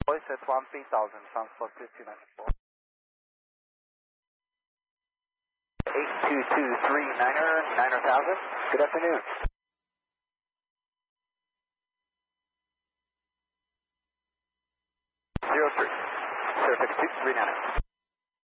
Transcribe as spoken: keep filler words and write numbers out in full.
Voice at one three thousand, transport fifty ninety-four. eight two two three niner, niner thousand. Good afternoon.